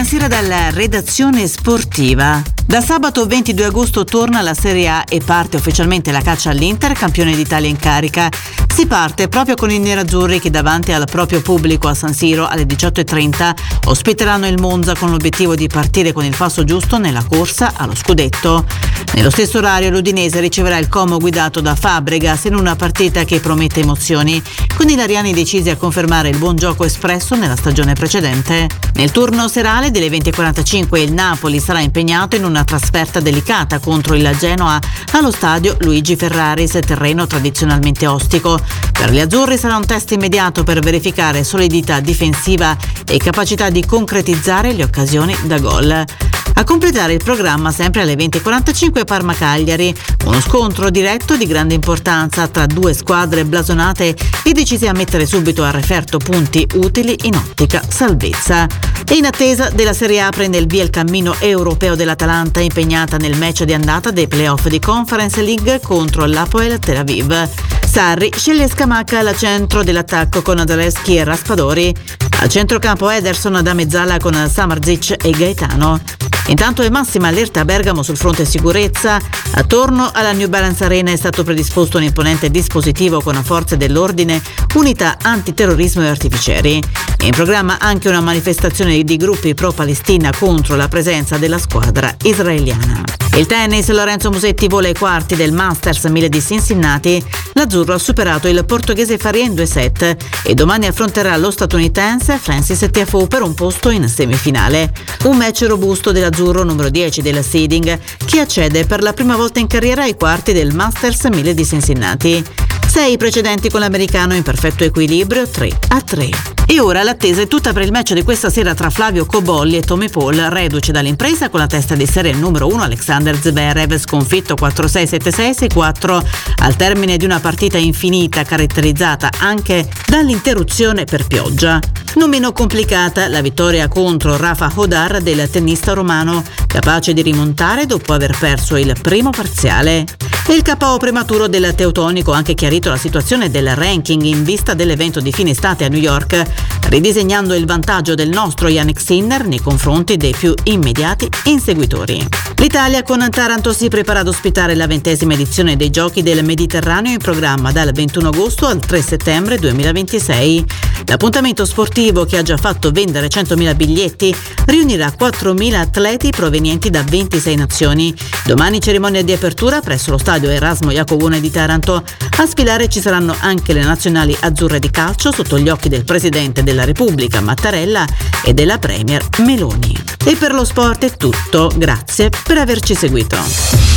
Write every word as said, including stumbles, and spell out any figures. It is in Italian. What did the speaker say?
Buonasera dalla redazione sportiva. Da sabato ventidue agosto torna la Serie A e parte ufficialmente la caccia all'Inter, campione d'Italia in carica. Si parte proprio con i nerazzurri che davanti al proprio pubblico a San Siro alle diciotto e trenta ospiteranno il Monza con l'obiettivo di partire con il passo giusto nella corsa allo scudetto. Nello stesso orario l'Udinese riceverà il Como guidato da Fabregas in una partita che promette emozioni, con i lariani decisi a confermare il buon gioco espresso nella stagione precedente. Nel turno serale delle venti e quarantacinque il Napoli sarà impegnato in una trasferta delicata contro il Genoa allo stadio Luigi Ferraris, terreno tradizionalmente ostico. Per gli azzurri sarà un test immediato per verificare solidità difensiva e capacità di concretizzare le occasioni da gol. A completare il programma sempre alle venti e quarantacinque Parma-Cagliari, uno scontro diretto di grande importanza tra due squadre blasonate e decise a mettere subito a referto punti utili in ottica salvezza. E in attesa della Serie A prende il via il cammino europeo dell'Atalanta, impegnata nel match di andata dei playoff di Conference League contro l'Hapoel Tel Aviv. Sarri sceglie Scamacca al centro dell'attacco con Zalewski e Raspadori. Al centrocampo Ederson da mezzala con Samardzic e Gaetano. Intanto è massima allerta a Bergamo sul fronte sicurezza. Attorno alla New Balance Arena è stato predisposto un imponente dispositivo con forze dell'ordine, unità antiterrorismo e artificieri. In programma anche una manifestazione di gruppi pro-Palestina contro la presenza della squadra israeliana. Il tennis, Lorenzo Musetti vola ai quarti del Masters mille di Cincinnati. L'azzurro ha superato il portoghese Faria in due set e domani affronterà lo statunitense Francis Tiafoe per un posto in semifinale. Un match robusto dell'azzurro numero dieci del seeding che accede per la prima volta in carriera ai quarti del Masters mille di Cincinnati. Sei precedenti con l'americano in perfetto equilibrio, tre a tre. E ora l'attesa è tutta per il match di questa sera tra Flavio Cobolli e Tommy Paul, reduce dall'impresa con la testa di serie numero uno Alexander Zverev, sconfitto quattro sei sette sei sei quattro al termine di una partita infinita caratterizzata anche dall'interruzione per pioggia. Non meno complicata la vittoria contro Rafa Hodar del tennista romano, capace di rimontare dopo aver perso il primo parziale. E il K O prematuro del teutonico ha anche chiarito la situazione del ranking in vista dell'evento di fine estate a New York, ridisegnando il vantaggio del nostro Jannik Sinner nei confronti dei più immediati inseguitori. L'Italia con Taranto si prepara ad ospitare la ventesima edizione dei Giochi del Mediterraneo in programma dal ventuno agosto al tre settembre duemilaventisei. L'appuntamento sportivo, che ha già fatto vendere centomila biglietti, riunirà quattromila atleti provenienti da ventisei nazioni. Domani cerimonia di apertura presso lo stadio Erasmo Iacovone di Taranto. A sfilare ci saranno anche le nazionali azzurre di calcio sotto gli occhi del Presidente della Repubblica Mattarella e della Premier Meloni. E per lo sport è tutto, grazie per averci seguito.